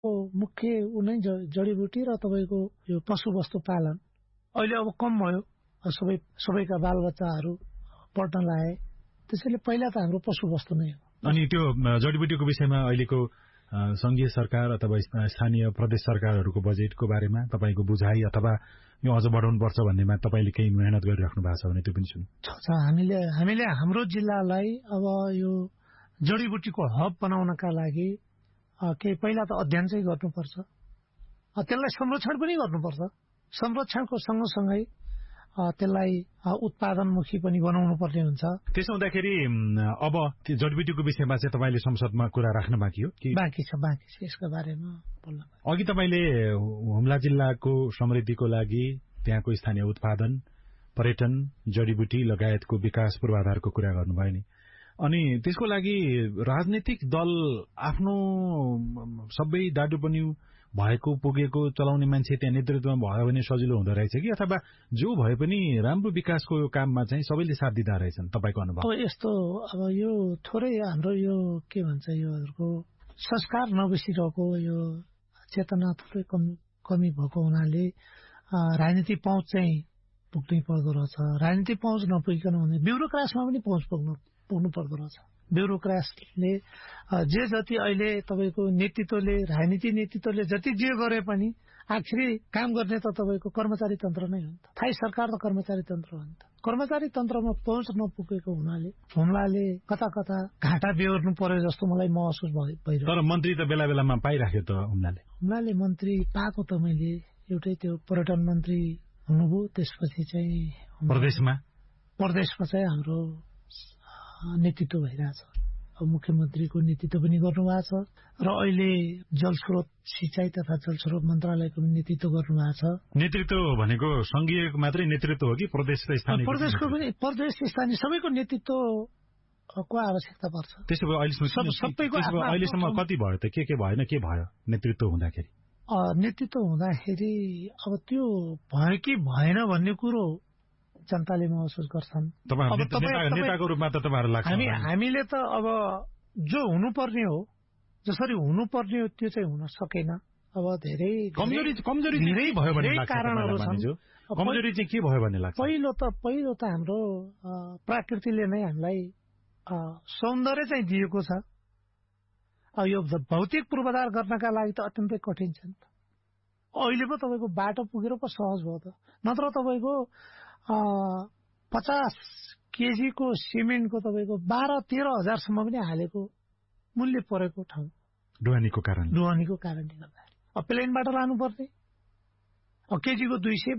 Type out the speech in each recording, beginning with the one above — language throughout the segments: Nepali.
मुख्य उनै जडीबुटी र तपाईको यो पशुवस्तु पालन अहिले अब कम भयो, सबैका बालबच्चाहरू पढ्न लाए, त्यसैले पहिला त हाम्रो पशुवस्तु नै हो। अनि त्यो जडीबुटीको विषयमा अहिलेको संघीय सरकार अथवा स्थानीय प्रदेश सरकारहरूको बजेटको बारेमा तपाईको बुझाइ अथवा यो अझ बढाउनुपर्छ भन्नेमा तपाईले केही मेहनत गरिराख्नु भएको छ भने त्यो पनि सुन्नु। हामीले हाम्रो जिल्लालाई अब यो जडीबुटीको हब बनाउनका लागि केही पहिला त अध्ययन चाहिँ गर्नुपर्छ, त्यसलाई संरक्षण पनि गर्नुपर्छ। संरक्षणको सँगसँगै त्यसलाई उत्पादनमुखी पनि बनाउनु पर्ने हुन्छ। त्यसो हुँदाखेरि अब जडीबुटीको विषयमा चाहिँ तपाईले संसदमा कुरा राख्न बाँकी हो कि? बाँकी छ यसको बारेमा बोल्न। अघि तपाईले हुम्ला जिल्लाको समृद्धिको लागि त्यहाँको स्थानीय उत्पादन, पर्यटन, जडीबुटी लगायतको विकास पूर्वाधारको कुरा गर्नुभयो नि। अनि त्यसको लागि राजनीतिक दल आफ्नो सबै डाडुपन्यु भएको पुगेको चलाउने मान्छे त्यहाँ नेतृत्वमा भयो भने सजिलो हुँदो रहेछ कि अथवा जो भए पनि राम्रो विकासको यो काममा चाहिँ सबैले साथ दिँदा रहेछन् तपाईको अनुभव? यस्तो अब यो थोरै हाम्रो यो के भन्छ योहरुको संस्कार नबसिरहेको यो चेतना थोरै कमी भएको हुनाले राजनीतिक पहुँच चाहिँ पुग्नै पर्दो रहेछ। राजनीतिक पहुँच नपुगिकन भने ब्युरोक्रासमा पनि पहुँच पुग्नु पर्दो रहेछ। ब्युरोक्रासले जे जति अहिले तपाईको नेतृत्वले राजनीति नेतृत्वले जति जे गरे पनि आखिरी काम गर्ने त तपाईको कर्मचारी तन्त्र नै हो नि त। थाई सरकार त कर्मचारी तन्त्र हो नि त। कर्मचारी तन्त्रमा पहुँच नपुगेको हुनाले हुम्लाले कता कता घाटा बेहोर्नु पर्यो जस्तो मलाई महसुस भइरहेको। तर मन्त्री त बेला बेलामा पाइराख्यो त हुम्लाले मन्त्री पाएको त मैले एउटै त्यो पर्यटन मन्त्री हुनुभयो, त्यसपछि चाहिँ प्रदेशमा चाहिँ हाम्रो नेतृत्व भइरहेछ। अब मुख्यमन्त्रीको नेतृत्व पनि गर्नुभएको छ र अहिले जलस्रोत सिंचाई तथा जलस्रोत मन्त्रालयको पनि नेतृत्व गर्नुभएको छ। नेतृत्व भनेको संघीय मात्रै नेतृत्व हो कि प्रदेश र स्थानीय? प्रदेशको पनि, प्रदेश स्थानीय सबैको नेतृत्वको आवश्यकता पर्छ। त्यसो भए अहिलेसम्म कति भयो त? के भएन, के भयो नेतृत्व हुँदाखेरि? नेतृत्व हुँदाखेरि अब त्यो भयो कि भएन भन्ने कुरो जनताले महसुस गर्छन्। नेताको रूपमा त तपाईहरु लाग्छ हामीले त अब जो हुनुपर्ने हो, जसरी हुनुपर्ने हो त्यो चाहिँ हुन सकेन। अब धेरै कमजोरी भयो भन्ने लाग्छ। कारणहरु छन्। कमजोरी चाहिँ के भयो भन्ने लाग्छ? पहिलो त हाम्रो प्रकृतिले नै हामीलाई सौन्दर्य चाहिँ दिएको छ। अब यो भौतिक पूर्वाधार गर्नका लागि त अत्यन्तै कठिन छ नि त। अहिले पो तपाईको बाटो पुगेर पो सहज भयो त। नत्र तपाईको 50 केजीको सिमेन्टको तपाईको 12-13 हजारसम्म पनि हालेको मूल्य परेको ठाउँ ढुवानीको कारणले गर्दा अब प्लेनबाट लानु पर्ने, अब केजीको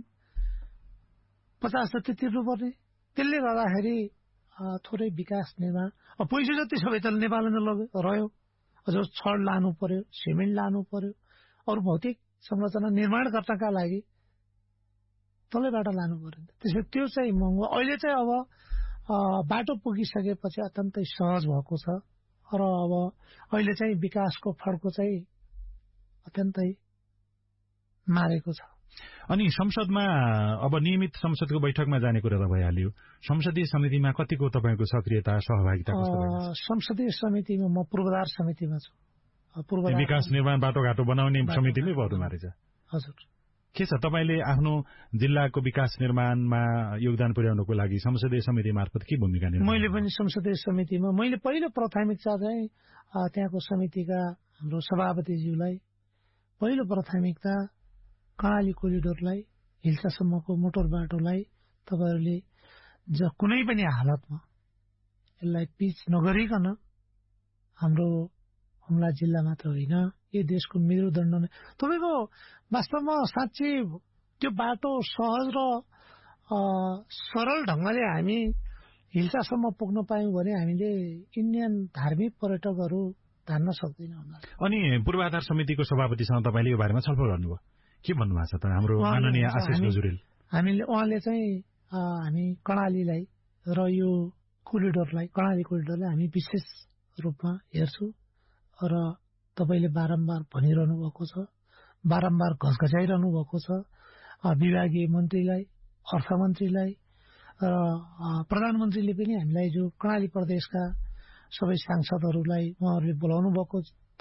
250 जति तिर्नु पर्ने। त्यसले गर्दाखेरि थोरै विकास निर्माण अब पैसा जति सबै त नेपालमा रह्यो। अझ छड लानु पर्यो, सिमेन्ट लानु पर्यो, अरु भौतिक संरचना निर्माण गर्नका लागि तलैबाट लानु पर्यो। त्यसैले त्यो चाहिँ महँगो। अहिले चाहिँ अब बाटो पुगिसकेपछि अत्यन्तै सहज भएको छ र अब अहिले चाहिँ विकासको फड्को चाहिँ अत्यन्तै मारेको छ। अनि संसदमा अब नियमित संसदको बैठकमा जाने कुरा त भइहाल्यो। संसदीय समितिमा कतिको तपाईको सक्रियता सहभागिता कस्तो भयो? संसदीय समितिमा म पूर्वाधार समितिमा छु। विकास निर्माण बाटोघाटो बनाउने समितिमै पर्नु रहेछ। हजुर। के छ तपाईले आफ्नो जिल्लाको विकास निर्माणमा योगदान पुर्याउनको लागि संसदीय समिति मार्फत के भूमिका निर्वाह? मैले पनि संसदीय समितिमा मैले पहिलो प्राथमिकता चाहिँ त्यहाँको समितिका हाम्रो सभापतिज्यूलाई पहिलो प्राथमिकता कर्णाली कोरिडोरलाई, हिल्सासम्मको मोटर बाटोलाई तपाईहरुले कुनै पनि हालतमा यसलाई पिच नगरिकन हाम्रो हुम्ला जिल्ला मात्र होइन यो देशको मेरुदण्ड नै तपाईको वास्तवमा साच्चै त्यो बाटो सहज र सरल ढंगले हामी हिल्सासम्म पुग्न पायौं भने हामीले इन्डियन धार्मिक पर्यटकहरू धान्न सक्दैनौँ। अनि पूर्वाधार समितिको सभापतिसँग तपाईले यो बारेमा छलफल गर्नुभयो? के भन्नुभएको छ त हाम्रो माननीय आशिष गजुरेल? उहाँले चाहिँ हामी कर्णालीलाई र यो कोरिडोरलाई, कर्णाली कोरिडोरलाई हामी विशेष रूपमा हेर्छु र तपाईले बारम्बार भनिरहनु भएको छ, बारम्बार घसघसाइरहनु भएको छ। विभागीय मन्त्रीलाई, अर्थमन्त्रीलाई र प्रधानमन्त्रीले पनि हामीलाई जो कर्णाली प्रदेशका सबै सांसदहरूलाई उहाँहरूले बोलाउनु भएको थियो,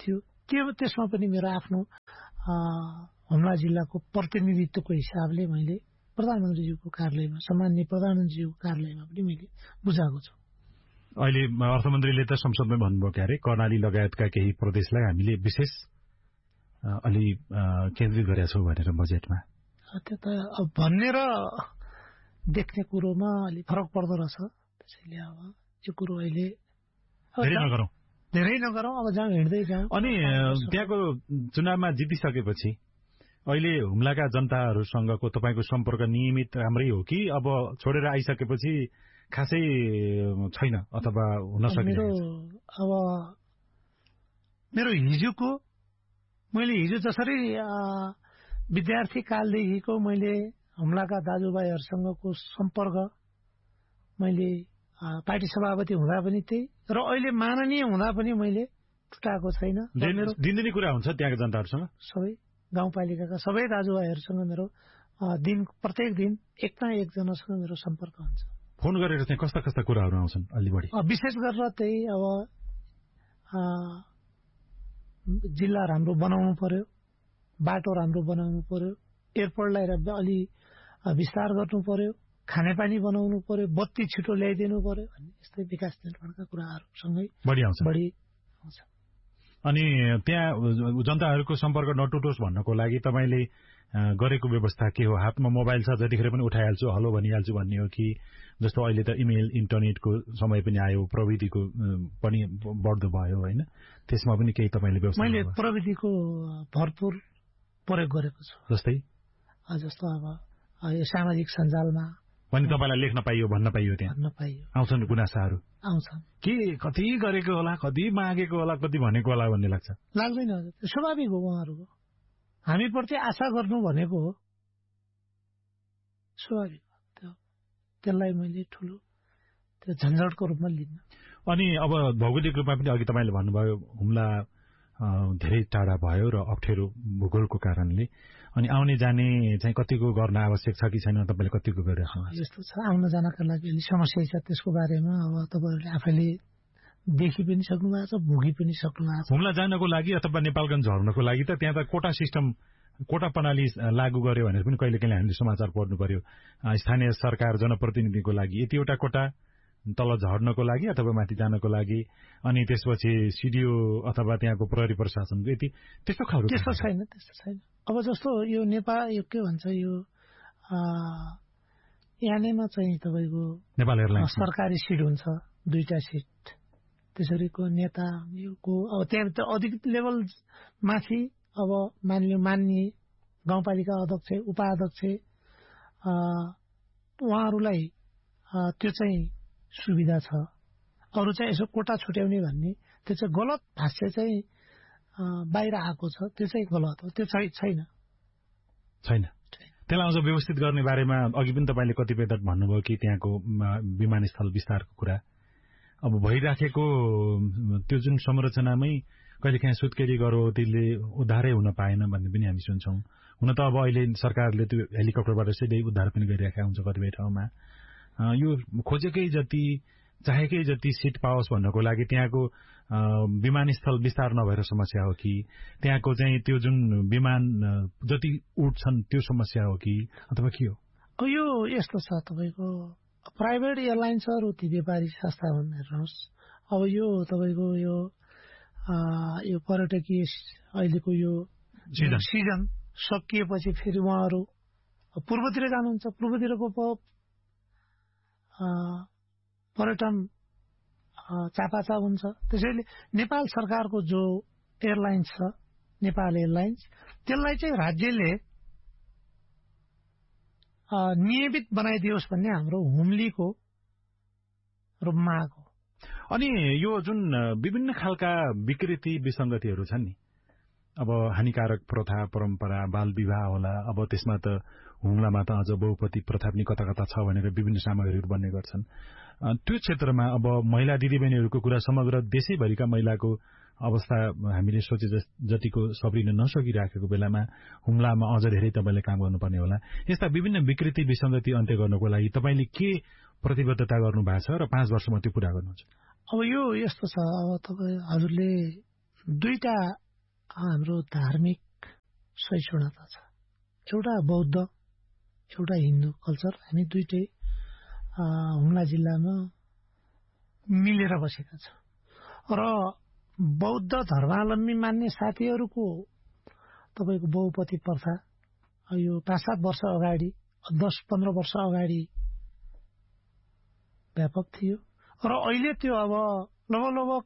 त्यसमा पनि मेरो आफ्नो हुम्ला जिल्लाको प्रतिनिधित्वको हिसाबले मैले प्रधानमन्त्रीज्यूको कार्यालयमा सामान्य प्रधानमन्त्रीज्यूको कार्यालयमा पनि मैले बुझाएको छु। अहिले अर्थमन्त्रीले त संसदमै भन्नुभयो क्यारे कर्णाली लगायतका केही प्रदेशलाई हामीले विशेष अलि केन्द्रित गरेका छौँ भनेर बजेटमा। त्यो त भन्ने र देख्ने कुरोमा अलि फरक पर्दो रहेछ। त्यसैले अब यो कुरो अहिले धेरै नगरौँ, अब जहाँ हिँड्दै जाउँ। अनि त्यहाँको चुनावमा जितिसकेपछि अहिले हुम्लाका जनताहरूसँगको तपाईँको सम्पर्क नियमित राम्रै हो कि अब छोडेर आइसकेपछि खासै छैन अथवा हुन सकिन्छ? अब मेरो मैले हिजो जसरी विद्यार्थी कालदेखिको मैले हुम्लाका दाजुभाइहरूसँगको सम्पर्क मैले पार्टी सभापति हुँदा पनि त्यही र अहिले माननीय हुँदा पनि मैले छुटाएको छैन। दिनदिनै कुरा हुन्छ त्यहाँका जनताहरूसँग, सबै गाउँपालिकाका सबै दाजुभाइहरूसँग मेरो प्रत्येक दिन एक न एकजनासँग मेरो सम्पर्क हुन्छ। फोन गरेर चाहिँ कस्ता कस्ता कुराहरू आउँछन् अलि बढी? विशेष गरेर त्यही अब जिल्ला राम्रो बनाउनु पर्यो, बाटो राम्रो बनाउनु पर्यो, एयरपोर्टलाई अलि विस्तार गर्नु पर्यो, खानेपानी बनाउनु पर्यो, बत्ती छिटो ल्याइदिनु पर्यो भन्ने यस्तै विकास निर्माणका कुराहरूसँगै बढी आउँछ। अनि त्यहाँ जनताहरूको सम्पर्क नटुटोस् भन्नको लागि तपाईँले गरेको व्यवस्था के हो? हातमा मोबाइल छ, जतिखेर पनि उठाइहाल्छु, हलो भनिहाल्छु भन्ने हो कि जस्तो अहिले त इमेल इन्टरनेटको समय पनि आयो, प्रविधिको पनि बढ्दो भयो होइन? त्यसमा पनि केही तपाईँले व्यवस्था? मैले प्रविधिको भरपूर प्रयोग गरेको छु। जस्तो अब यो सामाजिक सञ्जालमा पनि तपाईँलाई लेख्न पाइयो, भन्न पाइयो, त्यहाँ भन्न पाइयो, आउँछन् गुनासाहरू? आउँछन्। के कति गरेको होला, कति मागेको होला, कति भनेको होला भन्ने लाग्छ? लाग्दैन, स्वाभाविक हो। उहाँहरूको हामीप्रति आशा गर्नु भनेको हो, स्वाभाविक हो। त्यसलाई मैले ठुलो त्यो झन्झटको रूपमा लिन्न। अनि अब भौगोलिक रूपमा पनि अघि तपाईँले भन्नुभयो हुम्ला धेरै टाढा भयो र अप्ठ्यारो भूगोलको कारणले, अनि आउने जाने चाहिँ कतिको गर्न आवश्यक छ कि छैन, तपाईँले कतिको गरिराख्नु? यस्तो छ, आउन जानका लागि अलिक समस्या छ। त्यसको बारेमा अब तपाईँहरूले आफैले देखि पनि सक्नु भएको छ, भोगी पनि सक्नु भएको छ। हुम्ला जानको लागि अथवा नेपालगञ्ज झर्नको लागि त त्यहाँ त कोटा सिस्टम, कोटा प्रणाली लागू गर्यो भनेर पनि कहिले कहिले हामीले समाचार पढ्नु पर्यो। स्थानीय सरकार जनप्रतिनिधिको लागि यतिवटा कोटा, तल झर्नको लागि अथवा माथि जानको लागि, अनि त्यसपछि सिडिओ अथवा त्यहाँको प्रहरी प्रशासनको यति त्यस्तो खालको? त्यस्तो छैन। अब जस्तो यो नेपाल यो के भन्छ, यो यहाँनेमा चाहिँ तपाईँको नेपाल एयरलाइन्स सरकारी सिट हुन्छ, 2टा सिट। त्यसरीको नेताको अब त्यहाँ त अधिक लेभल माथि अब मान्य गाउँपालिका अध्यक्ष, उपाध्यक्ष उहाँहरूलाई त्यो चाहिँ सुविधा छ। अरू चाहिँ यसो कोटा छुट्याउने भन्ने त्यो चाहिँ गलत भाष्य चाहिँ बाहिर आएको छ, त्यो चाहिँ गलत हो। त्यो छैन। त्यसलाई अझ व्यवस्थित गर्ने बारेमा अघि पनि तपाईँले कतिपय भन्नुभयो कि त्यहाँको विमानस्थल विस्तारको कुरा अब भइराखेको त्यो जुन संरचनामै कहिलेकाहीँ सुत्केरी गरौतीले उद्धारै हुन पाएन भन्ने पनि हामी सुन्छौँ। हुन त अब अहिले सरकारले त्यो हेलिकप्टरबाट सिधै उद्धार पनि गरिरहेका हुन्छ कतिपय ठाउँमा। यो खोजेकै जति चाहेकै जति सिट पाओस् भन्नको लागि त्यहाँको विमानस्थल विस्तार नभएर समस्या हो कि त्यहाँको चाहिँ त्यो जुन विमान जति उड्छन् त्यो समस्या हो कि अथवा के हो? यो यस्तो छ, तपाईँको प्राइभेट एयरलाइन्सहरू ती व्यापारी संस्था हेर्नुहोस्। अब यो तपाईँको यो पर्यटकीय अहिलेको यो सिजन सकिएपछि फेरि उहाँहरू पूर्वतिर जानुहुन्छ। पूर्वतिरको पर्यटन चापाचाप हुन्छ। त्यसैले नेपाल सरकारको जो एयरलाइन्स छ, नेपाल एयरलाइन्स, त्यसलाई चाहिँ राज्यले नियमित बनाइदियोस् भन्ने हाम्रो हुम्लीको माग हो। अनि यो जुन विभिन्न खालका विकृति विसंगतिहरू छन् नि, अब हानिकारक प्रथा परम्परा, बाल विवाह होला, अब त्यसमा त हुम्लामा त अझ बहुपति प्रथा पनि कता कता छ भनेर विभिन्न सामग्रीहरू बन्ने गर्छन्। त्यो क्षेत्रमा अब महिला दिदीबहिनीहरूको कुरा, समग्र देशैभरिका महिलाको अवस्था हामीले सोचे जतिको सब्रिन नसकिराखेको बेलामा हुम्लामा अझ धेरै तपाईँले काम गर्नुपर्ने होला। यस्ता विभिन्न विकृति विसंगति अन्त्य गर्नको लागि तपाईँले के प्रतिबद्धता गर्नु भएको छ र 5 वर्षमा त्यो पूरा गर्नुहुन्छ? अब यो यस्तो छ, अब तपाईँ हजुरले 2टा हाम्रो धार्मिक सहिष्णुता छ। एउटा बौद्ध एउटा हिन्दू कल्चर, हामी दुईटै हुम्ला जिल्लामा मिलेर बसेका छौँ। र बौद्ध धर्मावलम्बी मान्ने साथीहरूको तपाईको बहुपति प्रथा यो 5-7 वर्ष अगाडि 10-15 वर्ष अगाडि व्यापक थियो र अहिले त्यो अब लगभग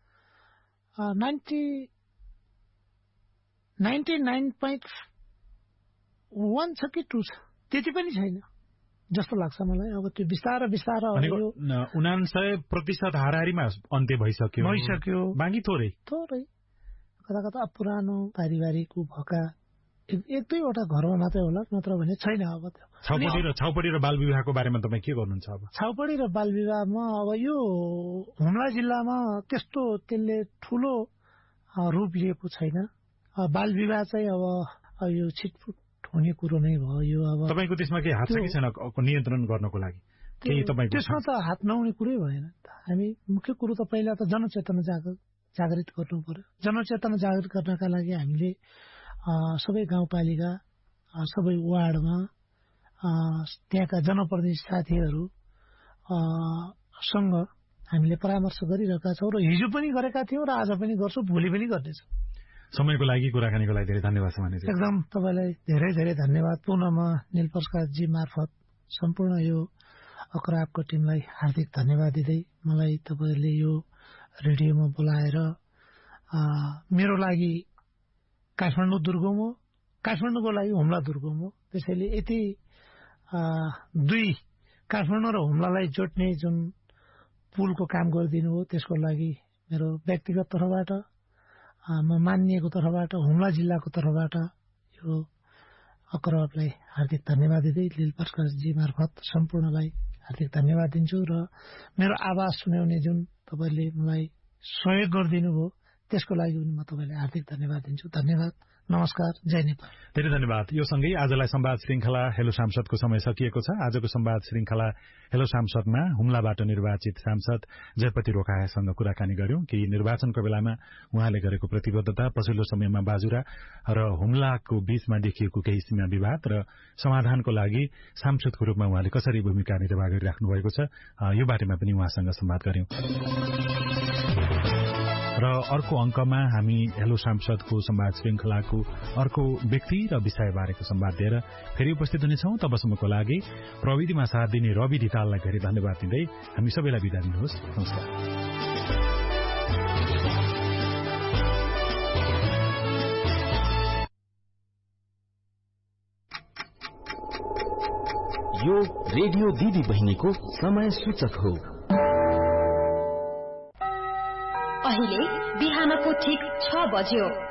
99.1 छ कि 2 छ, त्यति पनि छैन जस्तो लाग्छ मलाई। अब त्यो बिस्तार 99% हाराहारीमा अन्त्य भइसक्यो, बाँकी थोरै कता कता पुरानो पारिवारिक भएका एक दुईवटा घरमा मात्रै होला, नत्र भने छैन। अब त्यो छाउपडी र बाल विवाहको बारेमा तपाईँ के गर्नुहुन्छ? अब छाउपडी र बाल विवाहमा अब यो हुम्ला जिल्लामा त्यसले ठूलो रूप लिएको छैन। बाल विवाह चाहिँ अब यो छिटफुट हुने कुरो नै भयो। यो अब तपाईको त्यसमा के हात छ कि छैन नियन्त्रण गर्नको लागि? त्यसमा त हात नहुने कुरै भएन। हामी मुख्य कुरो त पहिला त जनचेतना जागृत गर्नु पर्यो। जनचेतना जागृत गर्नका लागि हामीले सबै गाउँपालिका सबै वार्डमा त्यहाँका जनप्रतिनिधि साथीहरू सँग हामीले परामर्श गरिरहेका छौँ र हिजो पनि गरेका थियौँ र आज पनि गर्छौँ, भोलि पनि गर्नेछौँ। समयको लागि, कुराकानीको लागि धेरै धन्यवाद समानी। एकदम तपाईलाई धेरै धेरै धन्यवाद। पुनः म नील प्रसादजी मार्फत सम्पूर्ण यो अक्रापको टिमलाई हार्दिक धन्यवाद दिँदै मलाई तपाईले यो रेडियोमा बोलाएर मेरो लागि काठमाडौँ दुर्गम हो, काठमाडौँको लागि हुम्ला दुर्गम हो, त्यसैले यति दुई काठमाडौँ र हुम्लालाई जोड्ने जुन पुलको काम गरिदिनु हो त्यसको लागि मेरो व्यक्तिगत तर्फबाट, म मानिएको तर्फबाट, हुम्ला जिल्लाको तर्फबाट यो अक्रापलाई हार्दिक धन्यवाद दिँदै लील प्रकाशजी मार्फत सम्पूर्णलाई हार्दिक धन्यवाद दिन्छु र मेरो आवाज सुनाउने जुन तपाईले मलाई सहयोग गरिदिनु भयो त्यसको लागि पनि म तपाईलाई हार्दिक धन्यवाद दिन्छु। धन्यवाद, नमस्कार, जय नेपाल। धेरै धन्यवाद। यो सँगै आजलाई संवाद श्रृंखला हेलो सांसदको समय सकिएको छ। आजको संवाद श्रृंखला हेलो सांसदमा हुम्लाबाट निर्वाचित सांसद जयपति रोकासँग कुराकानी गर्यौं कि निर्वाचनको बेलामा उहाँले गरेको प्रतिबद्धता, पछिल्लो समयमा बाजुरा र हुम्लाको बीचमा देखिएको केही सीमा विवाद र समाधानको लागि सांसदको रूपमा उहाँले कसरी भूमिका निर्वाह गरिराख्नु भएको छ, यो बारेमा पनि उहाँसँग संवाद गर्यौं। र अर्को अंकमा हामी हेलो सांसदको संवाद श्रृंखलाको अर्को व्यक्ति र विषय बारेको संवाद दिएर फेरि उपस्थित हुनेछौं। तबसम्मको लागि प्रविधिमा साथ दिने रवि धिताललाई धेरै धन्यवाद दिँदै हामी सबैलाई बिदा दिनुहोस्। नमस्कार। यो रेडियो दिदी बहिनीको समय सूचक हो। अहिले बिहानको ठीक 6 बज्यो।